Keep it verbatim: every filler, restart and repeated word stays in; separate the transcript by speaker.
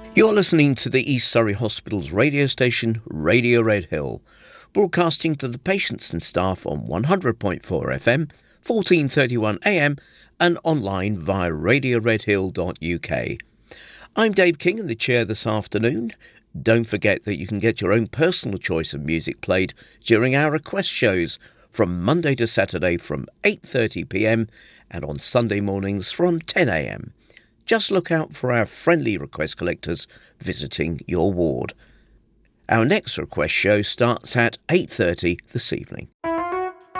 Speaker 1: You're listening to the East Surrey Hospital's radio station, Radio Red Hill, broadcasting to the patients and staff on one hundred point four F M, fourteen thirty-one A M and online via radio red hill dot U K. I'm Dave King in the chair this afternoon. Don't forget that you can get your own personal choice of music played during our request shows from Monday to Saturday from eight thirty p m and on Sunday mornings from ten a m. Just look out for our friendly request collectors visiting your ward. Our next request show starts at eight thirty this evening.